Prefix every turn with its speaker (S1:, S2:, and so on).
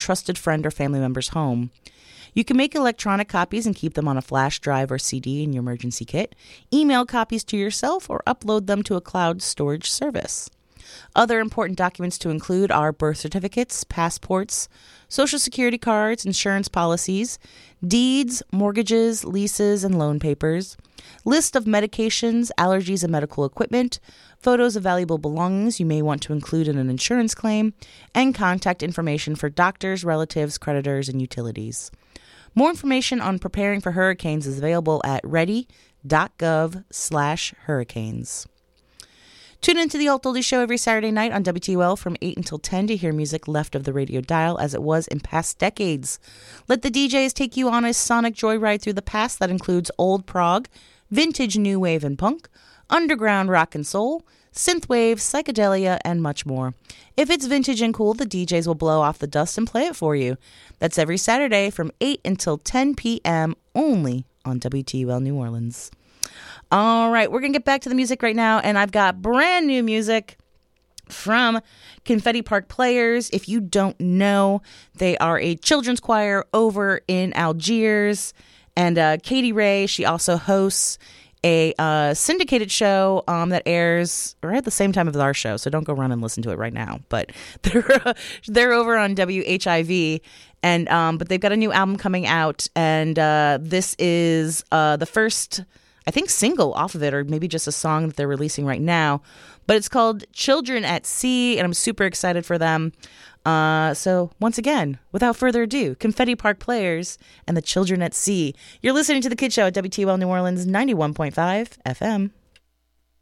S1: trusted friend or family member's home. You can make electronic copies and keep them on a flash drive or CD in your emergency kit, email copies to yourself, or upload them to a cloud storage service. Other important documents to include are birth certificates, passports, social security cards, insurance policies, deeds, mortgages, leases, and loan papers, list of medications, allergies, and medical equipment, photos of valuable belongings you may want to include in an insurance claim, and contact information for doctors, relatives, creditors, and utilities. More information on preparing for hurricanes is available at ready.gov/hurricanes. Tune into the Alt Oldie Show every Saturday night on WTOL from 8 until 10 to hear music left of the radio dial as it was in past decades. Let the DJs take you on a sonic joyride through the past that includes old prog, vintage new wave and punk, underground rock and soul, synthwave, psychedelia, and much more. If it's vintage and cool, the DJs will blow off the dust and play it for you. That's every Saturday from 8 until 10 p.m. only on WTOL New Orleans. All right, we're going to get back to the music right now, and I've got brand new music from Confetti Park Players. If you don't know, they are a children's choir over in Algiers, and Katie Ray, she also hosts a syndicated show that airs right at the same time as our show, so don't go run and listen to it right now. But they're over on WHIV, and but they've got a new album coming out, and this is the first, I think, single off of it, or maybe just a song that they're releasing right now. But it's called Children at Sea, and I'm super excited for them. So once again, without further ado, Confetti Park Players and the Children at Sea. You're listening to The Kid Show at WTOL New Orleans 91.5 FM.